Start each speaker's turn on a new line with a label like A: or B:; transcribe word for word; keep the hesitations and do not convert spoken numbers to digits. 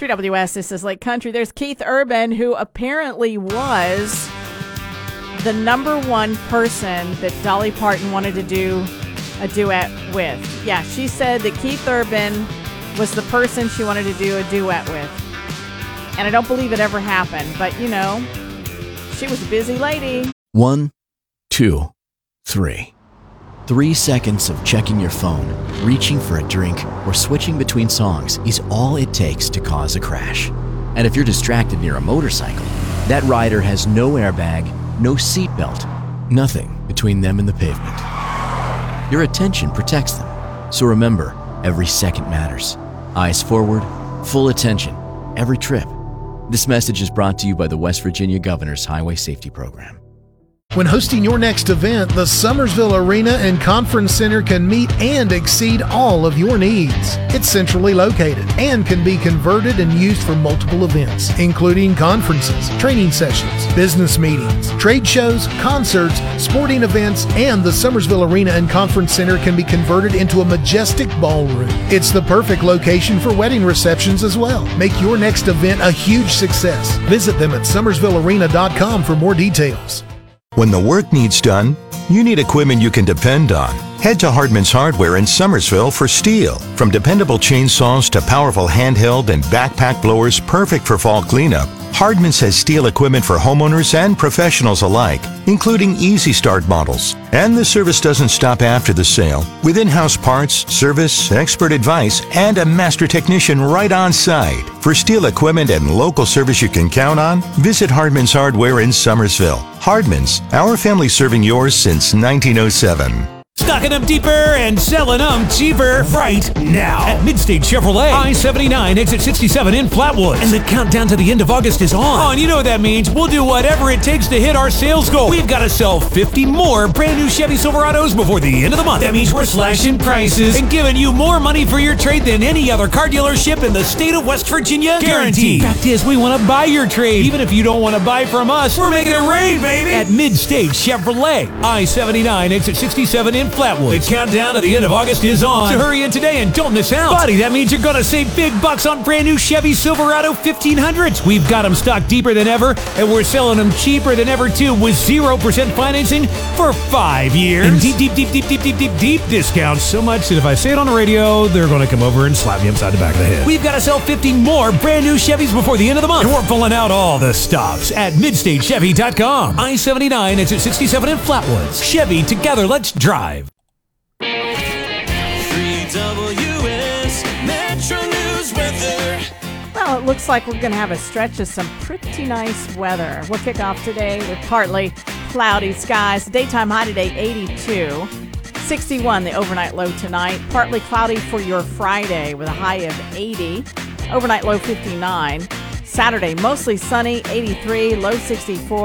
A: three W S, this is Lake Country. There's Keith Urban, who apparently was the number one person that Dolly Parton wanted to do a duet with. Yeah, she said that Keith Urban was the person she wanted to do a duet with. And I don't believe it ever happened, but you know, she was a busy lady.
B: One, two, three. Three seconds of checking your phone, reaching for a drink, or switching between songs is all it takes to cause a crash. And if you're distracted near a motorcycle, that rider has no airbag, no seatbelt, nothing between them and the pavement. Your attention protects them. So remember, every second matters. Eyes forward, full attention, every trip. This message is brought to you by the West Virginia Governor's Highway Safety Program.
C: When hosting your next event, the Summersville Arena and Conference Center can meet and exceed all of your needs. It's centrally located and can be converted and used for multiple events, including conferences, training sessions, business meetings, trade shows, concerts, sporting events, and the Summersville Arena and Conference Center can be converted into a majestic ballroom. It's the perfect location for wedding receptions as well. Make your next event a huge success. Visit them at summersville arena dot com for more details.
D: When the work needs done, you need equipment you can depend on. Head to Hardman's Hardware in Summersville for steel. From dependable chainsaws to powerful handheld and backpack blowers perfect for fall cleanup, Hardman's has steel equipment for homeowners and professionals alike, including Easy Start models. And the service doesn't stop after the sale. With in-house parts, service, expert advice, and a master technician right on site. For steel equipment and local service you can count on, visit Hardman's Hardware in Summersville. Hardman's, our family serving yours since nineteen oh seven.
E: Stocking them deeper and selling them cheaper right now at Midstate Chevrolet, I seventy-nine, exit sixty-seven in Flatwoods. And the countdown to the end of August is on. Oh, and you know what that means. We'll do whatever it takes to hit our sales goal. We've got to sell fifty more brand new Chevy Silverados before the end of the month. That means we're slashing prices and giving you more money for your trade than any other car dealership in the state of West Virginia. Guaranteed. Fact is, we want to buy your trade. Even if you don't want to buy from us, we're making it rain, baby. At Midstate Chevrolet, I seventy-nine, exit sixty-seven in Flatwoods. The countdown to the end of August is on. So hurry in today and don't miss out. Buddy, that means you're going to save big bucks on brand new Chevy Silverado fifteen hundreds. We've got them stocked deeper than ever, and we're selling them cheaper than ever, too, with zero percent financing for five years. And deep, deep, deep, deep, deep, deep, deep, deep discounts. So much that if I say it on the radio, they're going to come over and slap me upside the back of the head. We've got to sell fifty more brand new Chevys before the end of the month. And we're pulling out all the stops at midstate chevy dot com. I seventy-nine, exit sixty-seven in Flatwoods. Chevy, together, let's drive.
F: W S Metro News weather.
A: Well, it looks like we're going to have a stretch of some pretty nice weather. We'll kick off today with partly cloudy skies. The daytime high today, eighty-two. sixty-one, the overnight low tonight. Partly cloudy for your Friday with a high of eighty. Overnight low fifty-nine. Saturday, mostly sunny, eighty-three, low sixty-four.